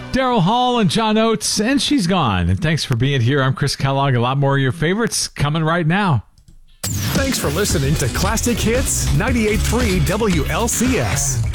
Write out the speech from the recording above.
Daryl Hall and John Oates, and she's gone. And thanks for being here. I'm Chris Kellogg. A lot more of your favorites coming right now. Thanks for listening to Classic Hits 98.3 WLCS.